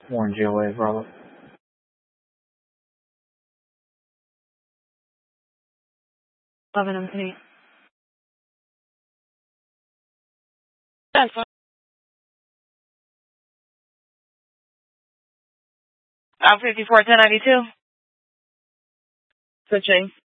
Warren GOA, Bravo. MPD. That's 54 1092. Switching.